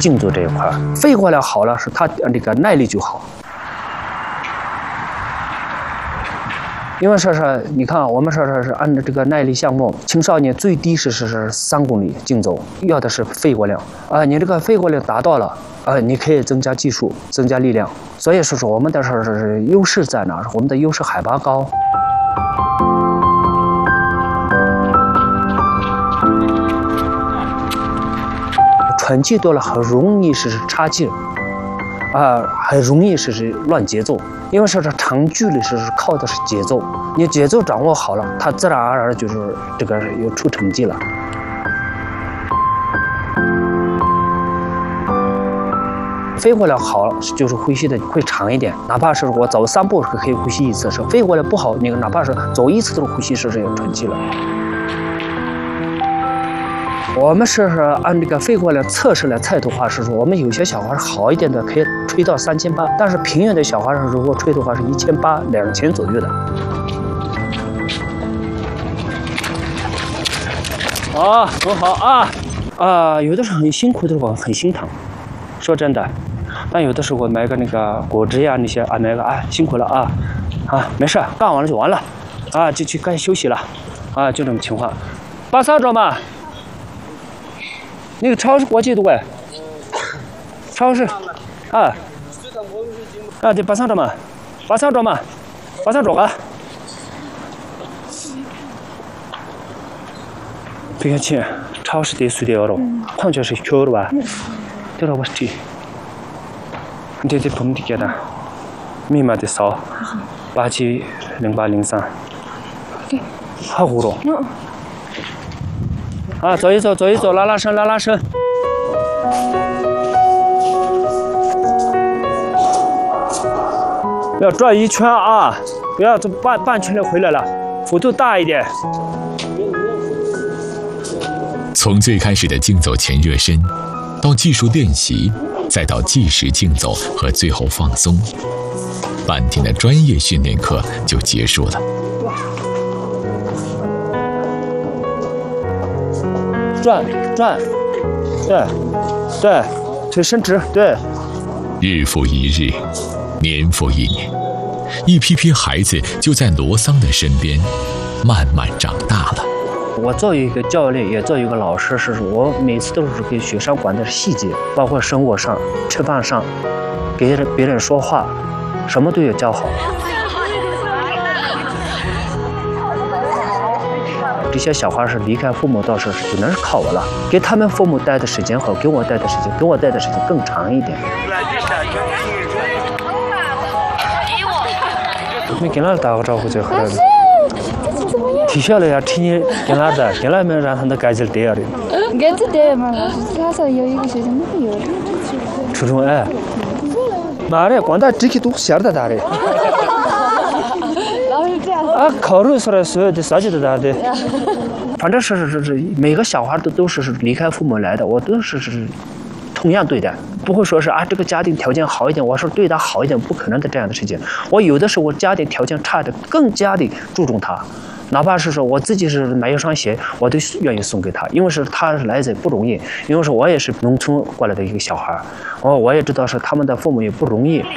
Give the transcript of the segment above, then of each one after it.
静坐这一块，肺活量好了，是他这个耐力就好。因为说是，你看我们说是按照这个耐力项目，青少年最低是3公里竞走，要的是肺活量啊。你这个肺活量达到了啊，你可以增加技术，增加力量。所以说我们的是优势在哪儿？我们的优势海拔高。喘气多了，很容易是岔气，很容易是乱节奏。因为说这长距离是靠的是节奏，你节奏掌握好了，它自然而然就是这个有出成绩了。肺活量好，就是呼吸的会长一点，哪怕是我走3步可以呼吸1次，是肺活量不好，你哪怕是走1次的呼吸是有喘气了。我们是按这个肺活量测试来测的话，是说我们有些小孩好一点的可以吹到3800，但是平原的小孩如果吹的话是1800、2000左右的。啊，很好啊！有的时候很辛苦的时候很心疼，说真的。但有的时候买个那个果汁呀那些买个辛苦了没事，干完了就完了就去该休息了就这种情况。把扫帚嘛。那个超市过去的喂，超市对，把扫帚嘛，把扫帚不要钱，超市得水的要了，矿泉水缺了吧？对了，我去，你这碰的给他，密码得扫870803，好糊弄。走一走，拉伸。要转一圈不要这半圈就回来了，幅度大一点。 从最开始的竞走前热身，到技术练习，再到计时竞走和最后放松，半天的专业训练课就结束了。转，对，腿伸直，对。日复一日，年复一年，一批批孩子就在罗桑的身边慢慢长大了。 我作为一个教练，也作为一个老师，我每次都是给学生管的细节，包括生活上、吃饭上，给别人说话，什么都要教好。这些小孩是离开父母，倒是只能是靠我了。给他们父母待的时间好，给我待的时间更长一点。没跟他打个招呼就回来了。提下来呀，听你跟他的，跟他们让他们改进点的。 改进点嘛，他说有一个学生没有。 初中妈的，光打这个都晓得打的。考虑出来所有的设计的打的，反正是每个小孩都是离开父母来的，我都是同样对待，不会说是这个家庭条件好一点，我说对他好一点，不可能的这样的事情。我有的时候我家庭条件差的，更加的注重他，哪怕是说我自己是买一双鞋，我都愿意送给他，因为是他来自不容易，因为是我也是农村过来的一个小孩，我也知道是他们的父母也不容易。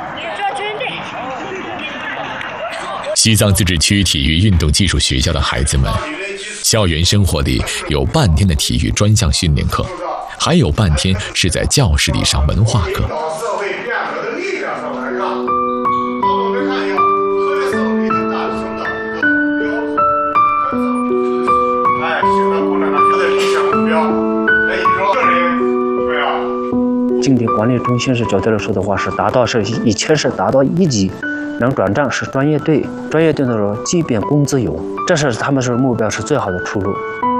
西藏自治区体育运动技术学校的孩子们，校园生活里有半天的体育专项训练课，还有半天是在教室里上文化课。 经典管理中心是角度来说的话，是达到以前是达到1级。能转账是专业队的时候，即便工资有，这是他们是目标，是最好的出路。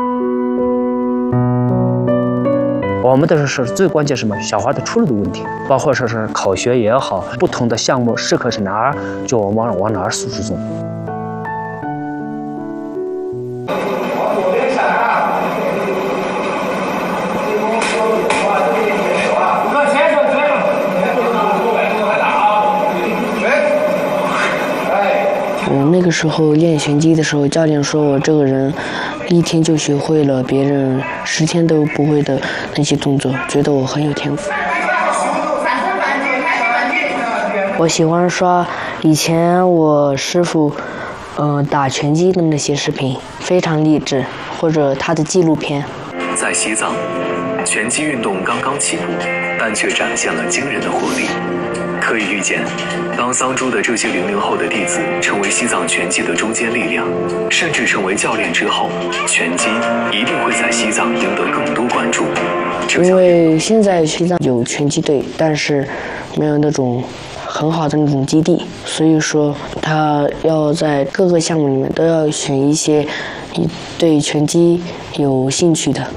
我们的是最关键什么？小孩的出路的问题，包括说是考学也好，不同的项目适合是哪儿，就往哪儿输送。 那个时候练拳击的时候，教练说我这个人 1天就学会了别人10天都不会的那些动作，觉得我很有天赋。我喜欢刷以前我师傅打拳击的那些视频，非常励志，或者他的纪录片。 在西藏，拳击运动刚刚起步，但却展现了惊人的活力。可以预见，当桑珠的这些00后的弟子成为西藏拳击的中坚力量，甚至成为教练之后，拳击一定会在西藏赢得更多关注。 因为现在西藏有拳击队，但是没有那种很好的那种基地，所以说他要在各个项目里面都要选一些对拳击有兴趣的。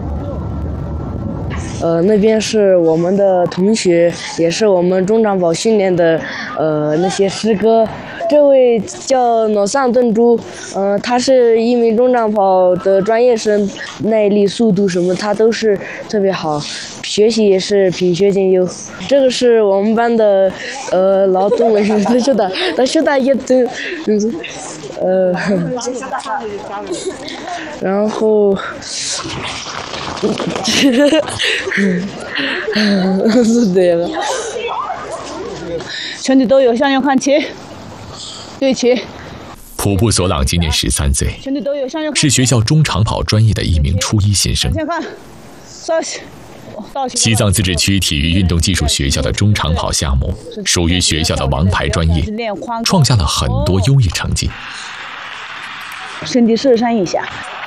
那边是我们的同学，也是我们中长跑训练的那些师哥。这位叫诺桑顿珠，他是一名中长跑的专业生，耐力、速度什么他都是特别好，学习也是品学兼优。这个是我们班的劳动卫生，他说的也都，然后。是对了。 全体都有向右看齐，对齐。 普布索朗今年13岁， 全体都有向右看齐， 是学校中长跑专业的一名初1新生。 向前看，稍息。 西藏自治区体育运动技术学校的中长跑项目属于学校的王牌专业，创下了很多优异成绩。 身体射山一下。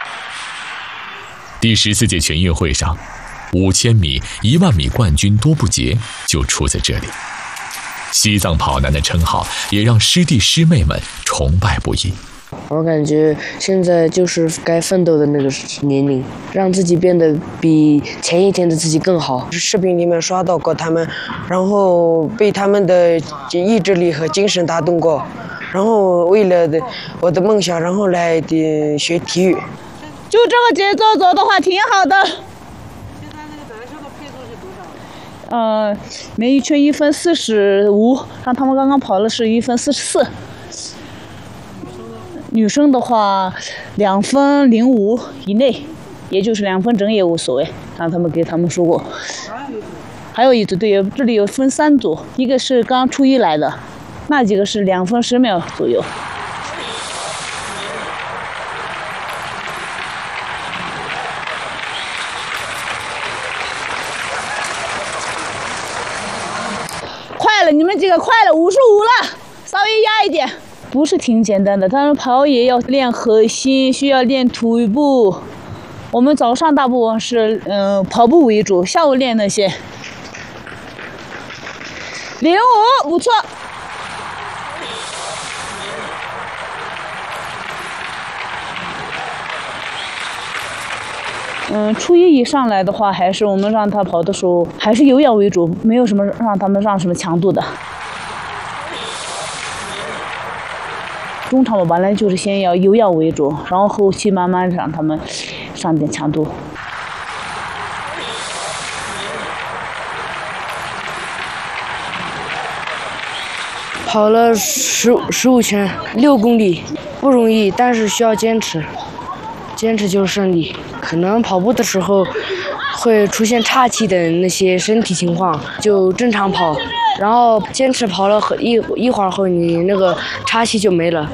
第14届全运会上，5000米、10000米冠军多布杰就出自这里。西藏跑男的称号也让师弟师妹们崇拜不已。 我感觉现在就是该奋斗的那个年龄，让自己变得比前一天的自己更好。视频里面刷到过他们，然后被他们的意志力和精神打动过，然后为了我的梦想，然后来学体育。 就这个节奏走的话挺好的。每一圈1分45，让他们刚刚跑的是1分44。女生的话2分05以内，也就是2分整也无所谓，让他们给他们说过。还有一组队友，这里有分3组，一个是刚初1来的，那几个是2分10秒左右。你们几个快了，55了，稍微压一点。不是挺简单的，但是跑也要练核心，需要练腿部。我们早上大部分是跑步为主，下午练那些。05，不错。初1以上来的话，还是我们让他跑的时候，还是有氧为主，没有什么让他们上什么强度的。中长跑本来就是先要有氧为主，然后后期慢慢让他们上点强度。 跑了15圈，6公里，不容易，但是需要坚持，坚持就是胜利。可能跑步的时候会出现岔气的那些身体情况，就正常跑，然后坚持跑了一会儿后，你那个岔气就没了。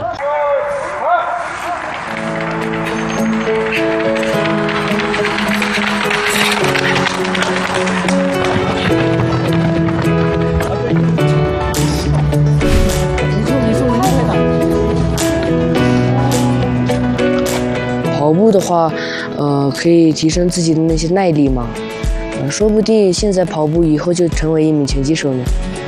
跑步的话，可以提升自己的那些耐力嘛，说不定现在跑步以后就成为一名拳击手呢。